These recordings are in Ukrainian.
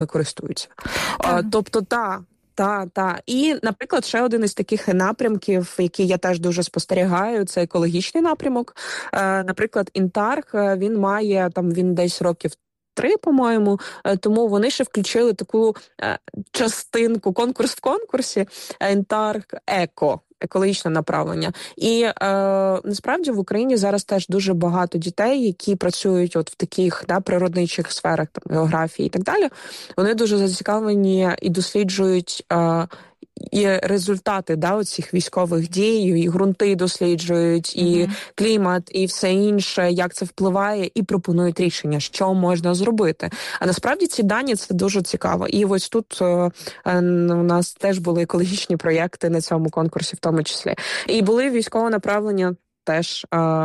користуються. Тобто, І, наприклад, ще один із таких напрямків, який я теж дуже спостерігаю, це екологічний напрямок. Наприклад, Інтарг, він десь років 3, по-моєму, тому вони ще включили таку частинку, конкурс в конкурсі, Інтарг екологічне направлення. І насправді в Україні зараз теж дуже багато дітей, які працюють в таких природничих сферах, географії і так далі. Вони дуже зацікавлені і досліджують і результати цих військових дій, і ґрунти досліджують, і клімат, і все інше, як це впливає, і пропонують рішення, що можна зробити. А насправді ці дані – це дуже цікаво. І ось тут у нас теж були екологічні проєкти на цьому конкурсі в тому числі. І були військово направлення теж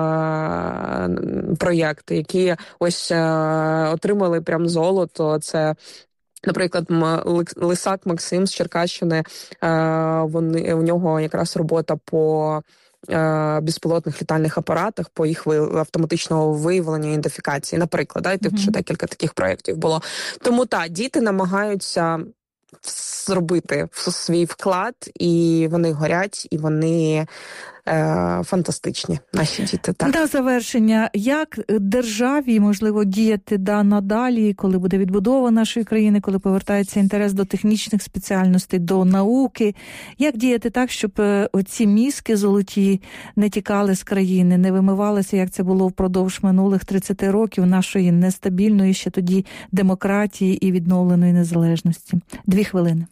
проєкти, які ось отримали прям золото. Це, наприклад, Лисак Максим з Черкащини, у нього якраз робота по безпілотних літальних апаратах, по їх автоматичного виявлення і ідентифікації, наприклад. Що декілька таких проєктів було. Тому діти намагаються зробити свій вклад, і вони горять, і вони фантастичні, наші діти. На завершення, як державі, можливо, діяти надалі, коли буде відбудова нашої країни, коли повертається інтерес до технічних спеціальностей, до науки, як діяти так, щоб оці мізки золоті не тікали з країни, не вимивалися, як це було впродовж минулих 30 років нашої нестабільної ще тоді демократії і відновленої незалежності? 2 хвилини.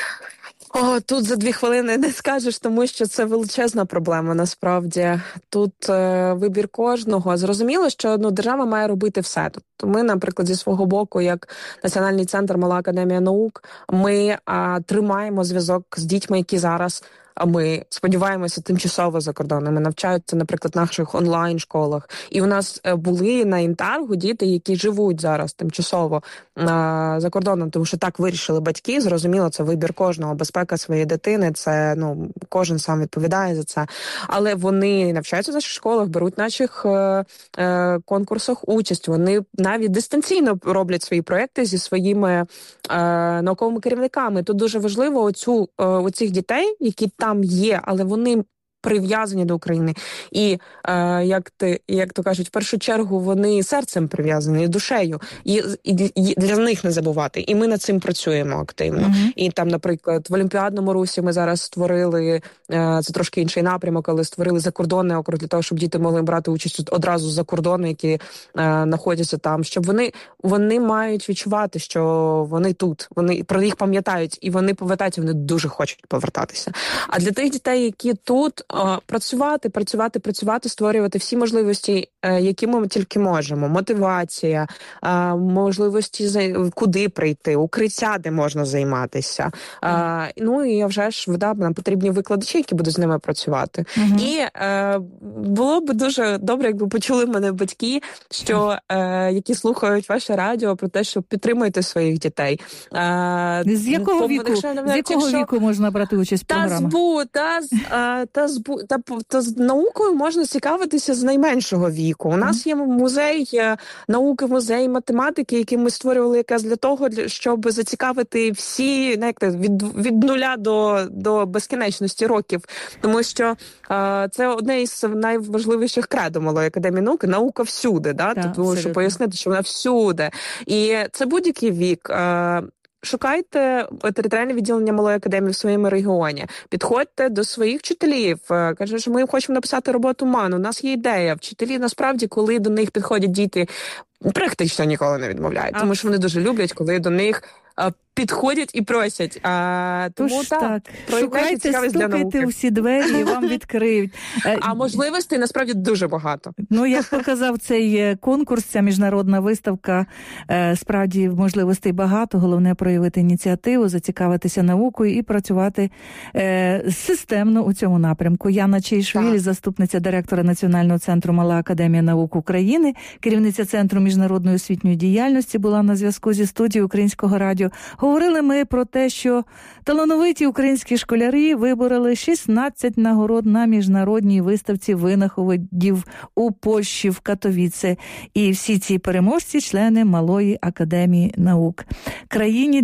Тут за 2 хвилини не скажеш, тому що це величезна проблема, насправді. Тут вибір кожного. Зрозуміло, що держава має робити все. Тобто ми, наприклад, зі свого боку, як Національний центр «Мала академія наук», ми тримаємо зв'язок з дітьми, які зараз, ми сподіваємося, тимчасово за кордонами навчаються, наприклад, в наших онлайн-школах. І у нас були на Інтаргу діти, які живуть зараз тимчасово за кордоном, тому що так вирішили батьки. Зрозуміло, це вибір кожного, безпека своєї дитини, це, кожен сам відповідає за це. Але вони навчаються в наших школах, беруть в наших конкурсах участь. Вони навіть дистанційно роблять свої проекти зі своїми науковими керівниками. Тут дуже важливо оцих дітей, які там є, але вони прив'язані до України. І, як то кажуть, в першу чергу вони серцем прив'язані, душею. І для них не забувати. І ми над цим працюємо активно. І там, наприклад, в Олімпіадному русі ми зараз створили, це трошки інший напрямок, але створили закордонний округ для того, щоб діти могли брати участь одразу за кордону, які знаходяться там, щоб вони мають відчувати, що вони тут, вони про них пам'ятають, і вони повертаються, вони дуже хочуть повертатися. А для тих дітей, які тут, працювати, створювати всі можливості, які ми тільки можемо. Мотивація, можливості куди прийти, укриття, де можна займатися. І вже ж нам потрібні викладачі, які будуть з ними працювати. І було б дуже добре, якби почули мене батьки, які слухають ваше радіо, про те, що підтримуйте своїх дітей. З якого віку можна брати участь в програмах? Та з наукою можна цікавитися з найменшого віку. У нас є музей науки, музей математики, який ми створювали якраз для того, щоб зацікавити всі, від нуля до безкінечності років. Тому що це одне із найважливіших кредо Малої академії науки – наука всюди. Тому що пояснити, що вона всюди. І це будь-який вік. Шукайте територіальне відділення Малої академії в своєму регіоні. Підходьте до своїх вчителів. Кажуть, що ми хочемо написати роботу МАН. У нас є ідея. Вчителі, насправді, коли до них підходять діти, практично ніколи не відмовляють. Тому що вони дуже люблять, коли до них підходять і просять. Тому так, шукайте, стукайте у всі двері і вам відкриють. А можливостей, насправді, дуже багато. Як показав цей конкурс, ця міжнародна виставка, справді можливостей багато. Головне проявити ініціативу, зацікавитися наукою і працювати системно у цьому напрямку. Яна Чейшвілі, заступниця директора Національного центру «Мала академія наук України», керівниця Центру міжнародної міжнародної освітньої діяльності, була на зв'язку зі студією Українського радіо. Говорили ми про те, що талановиті українські школярі вибороли 16 нагород на міжнародній виставці винаходів у Польщі в Катовіце. І всі ці переможці – члени Малої академії наук. Країні